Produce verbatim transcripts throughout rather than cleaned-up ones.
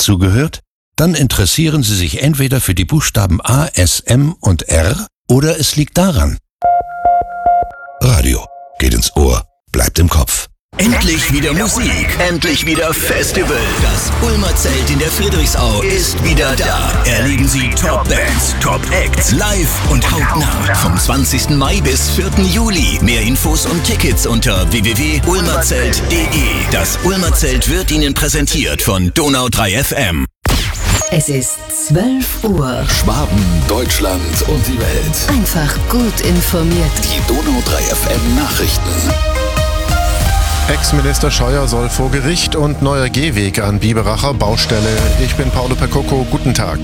zugehört? Dann interessieren Sie sich entweder für die Buchstaben A, S, M und R oder es liegt daran. Radio geht ins Ohr, bleibt im Kopf. Endlich wieder Musik, endlich wieder Festival. Das Ulmer Zelt in der Friedrichsau ist wieder da. Erleben Sie Top-Bands, Top-Acts, live und hautnah. Vom zwanzigsten Mai bis vierten Juli. Mehr Infos und Tickets unter w w w punkt ulmerzelt punkt d e. Das Ulmer Zelt wird Ihnen präsentiert von Donau drei F M. Es ist zwölf Uhr. Schwaben, Deutschland und die Welt. Einfach gut informiert. Die Donau drei F M Nachrichten. Ex-Minister Scheuer soll vor Gericht und neuer Gehweg an Biberacher Baustelle. Ich bin Paolo Percoco, guten Tag.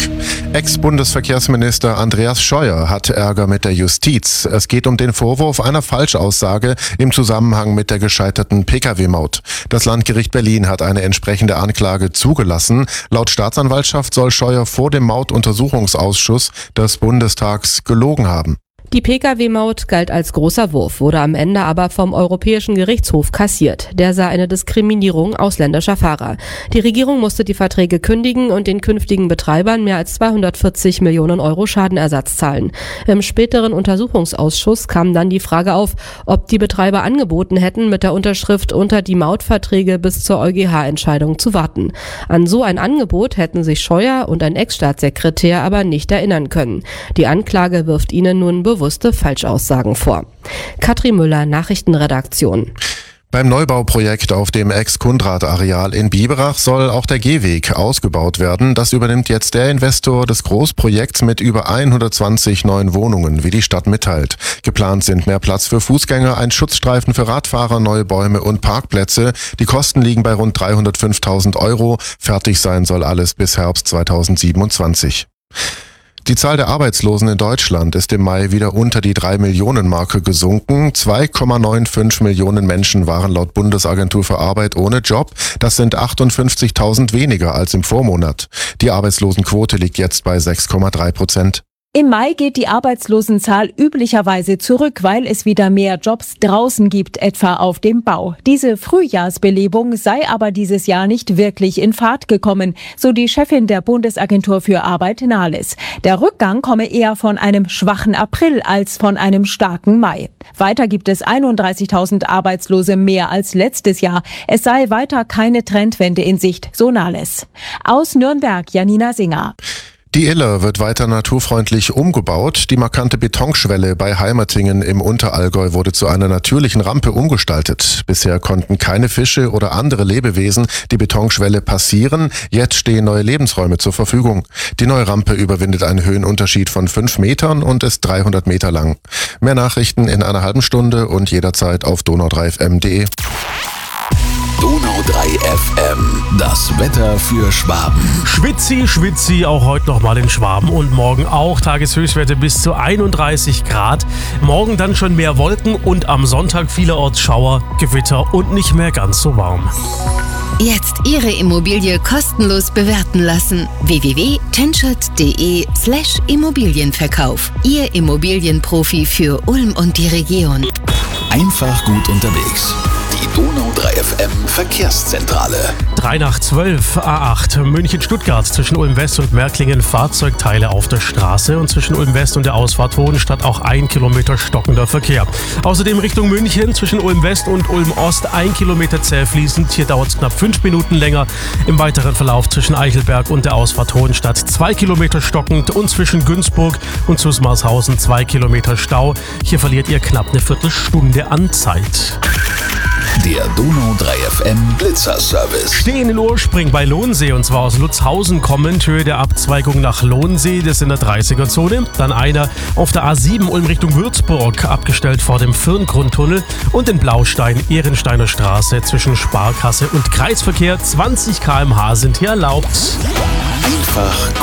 Ex-Bundesverkehrsminister Andreas Scheuer hat Ärger mit der Justiz. Es geht um den Vorwurf einer Falschaussage im Zusammenhang mit der gescheiterten P K W-Maut. Das Landgericht Berlin hat eine entsprechende Anklage zugelassen. Laut Staatsanwaltschaft soll Scheuer vor dem Mautuntersuchungsausschuss des Bundestags gelogen haben. Die P K W-Maut galt als großer Wurf, wurde am Ende aber vom Europäischen Gerichtshof kassiert. Der sah eine Diskriminierung ausländischer Fahrer. Die Regierung musste die Verträge kündigen und den künftigen Betreibern mehr als zweihundertvierzig Millionen Euro Schadenersatz zahlen. Im späteren Untersuchungsausschuss kam dann die Frage auf, ob die Betreiber angeboten hätten, mit der Unterschrift unter die Mautverträge bis zur EuGH-Entscheidung zu warten. An so ein Angebot hätten sich Scheuer und ein Ex-Staatssekretär aber nicht erinnern können. Die Anklage wirft ihnen nun bewusste Falschaussagen vor. Katrin Müller, Nachrichtenredaktion. Beim Neubauprojekt auf dem Ex-Kundrat-Areal in Biberach soll auch der Gehweg ausgebaut werden. Das übernimmt jetzt der Investor des Großprojekts mit über hundertzwanzig neuen Wohnungen, wie die Stadt mitteilt. Geplant sind mehr Platz für Fußgänger, ein Schutzstreifen für Radfahrer, neue Bäume und Parkplätze. Die Kosten liegen bei rund dreihundertfünftausend Euro. Fertig sein soll alles bis Herbst zweitausendsiebenundzwanzig. Die Zahl der Arbeitslosen in Deutschland ist im Mai wieder unter die drei Millionen Marke gesunken. zwei Komma fünfundneunzig Millionen Menschen waren laut Bundesagentur für Arbeit ohne Job. Das sind achtundfünfzigtausend weniger als im Vormonat. Die Arbeitslosenquote liegt jetzt bei sechs Komma drei Prozent. Im Mai geht die Arbeitslosenzahl üblicherweise zurück, weil es wieder mehr Jobs draußen gibt, etwa auf dem Bau. Diese Frühjahrsbelebung sei aber dieses Jahr nicht wirklich in Fahrt gekommen, so die Chefin der Bundesagentur für Arbeit Nahles. Der Rückgang komme eher von einem schwachen April als von einem starken Mai. Weiter gibt es einunddreißigtausend Arbeitslose mehr als letztes Jahr. Es sei weiter keine Trendwende in Sicht, so Nahles. Aus Nürnberg, Janina Singer. Die Iller wird weiter naturfreundlich umgebaut. Die markante Betonschwelle bei Heimertingen im Unterallgäu wurde zu einer natürlichen Rampe umgestaltet. Bisher konnten keine Fische oder andere Lebewesen die Betonschwelle passieren. Jetzt stehen neue Lebensräume zur Verfügung. Die neue Rampe überwindet einen Höhenunterschied von fünf Metern und ist dreihundert Meter lang. Mehr Nachrichten in einer halben Stunde und jederzeit auf donau drei f m punkt d e. Donau drei F M, das Wetter für Schwaben. Schwitzi, Schwitzi, auch heute nochmal in Schwaben und morgen auch. Tageshöchstwerte bis zu einunddreißig Grad. Morgen dann schon mehr Wolken und am Sonntag vielerorts Schauer, Gewitter und nicht mehr ganz so warm. Jetzt Ihre Immobilie kostenlos bewerten lassen. w w w punkt tenschert punkt d e slash Immobilienverkauf. Ihr Immobilienprofi für Ulm und die Region. Einfach gut unterwegs. Die Donau drei F M Verkehrszentrale. drei nach zwölf, A acht, München-Stuttgart zwischen Ulm-West und Märklingen Fahrzeugteile auf der Straße und zwischen Ulm-West und der Ausfahrt Hohenstadt auch ein Kilometer stockender Verkehr. Außerdem Richtung München zwischen Ulm-West und Ulm-Ost ein Kilometer zäh fließend. Hier dauert es knapp fünf Minuten länger. Im weiteren Verlauf zwischen Eichelberg und der Ausfahrt Hohenstadt zwei Kilometer stockend und zwischen Günzburg und Zusmarshausen zwei Kilometer Stau. Hier verliert ihr knapp eine Viertelstunde an Zeit. Der Donau drei F M Blitzerservice. Stehen in Urspring bei Lohnsee und zwar aus Lutzhausen kommend, Höhe der Abzweigung nach Lohnsee, das in der dreißiger Zone. Dann einer auf der A sieben Ulm Richtung Würzburg, abgestellt vor dem Firngrundtunnel und in Blaustein, Ehrensteiner Straße zwischen Sparkasse und Kreisverkehr. zwanzig Kilometer pro Stunde sind hier erlaubt. Einfach